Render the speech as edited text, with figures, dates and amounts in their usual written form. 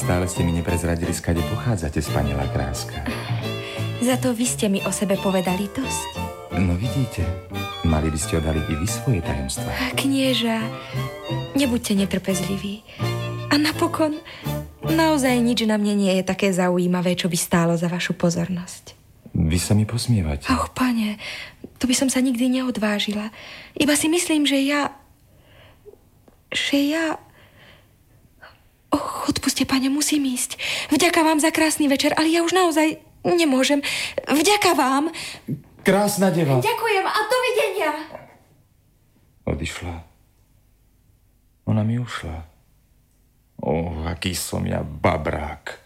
Stále ste mi neprezradili, skade pochádzate, spanilá kráska. Za to vy ste mi o sebe povedali dosť. No vidíte, mali by ste odhaliť i vy svoje tajomstvá. Knieža, nebuďte netrpezliví. A napokon, naozaj nič na mne nie je také zaujímavé, čo by stálo za vašu pozornosť. Vy sa mi posmievate. Ach, pane, to by som sa nikdy neodvážila. Iba si myslím, že ja... Odpuste, pane, musím ísť. Vďaka vám za krásny večer, ale ja už naozaj nemôžem. Vďaka vám. Krásna deva. Ďakujem a dovidenia. Odišla. Ona mi ušla. Aký som ja babrák.